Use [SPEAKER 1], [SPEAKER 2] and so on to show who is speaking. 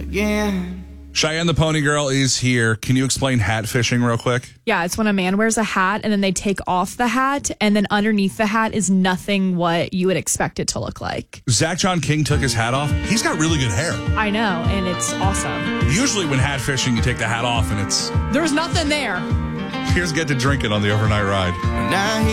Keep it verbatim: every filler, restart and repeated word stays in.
[SPEAKER 1] again.
[SPEAKER 2] Cheyenne the Pony Girl is here. Can you explain hat fishing real quick?
[SPEAKER 3] Yeah, it's when a man wears a hat and then they take off the hat, and then underneath the hat is nothing what you would expect it to look like.
[SPEAKER 2] Zach John King took his hat off. He's got really good hair.
[SPEAKER 3] I know, and it's awesome.
[SPEAKER 2] Usually when hat fishing, you take the hat off and it's...
[SPEAKER 3] There's nothing there.
[SPEAKER 2] Here's Get to Drink It on the Overnight Ride.
[SPEAKER 1] Now